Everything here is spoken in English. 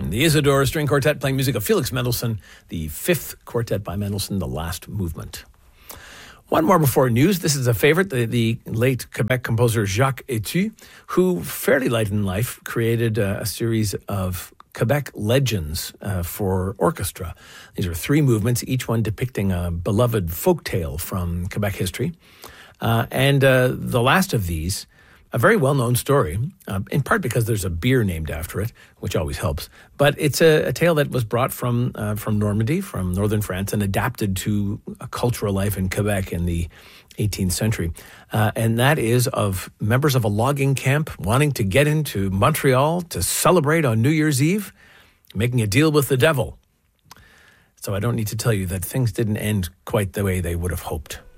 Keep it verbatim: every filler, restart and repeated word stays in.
Mendelssohn, the Isidore String Quartet playing music of Felix Mendelssohn, the fifth quartet by Mendelssohn, the last movement. One more before news. This is a favorite, the, the late Quebec composer Jacques Etu, who fairly late in life created uh, a series of Quebec legends uh, for orchestra. These are three movements, each one depicting a beloved folk tale from Quebec history. Uh, and uh, the last of these, a very well-known story, uh, in part because there's a beer named after it, which always helps. But it's a, a tale that was brought from uh, from Normandy, from northern France, and adapted to a cultural life in Quebec in the eighteenth century. Uh, and that is of members of a logging camp wanting to get into Montreal to celebrate on New Year's Eve, making a deal with the devil. So I don't need to tell you that things didn't end quite the way they would have hoped.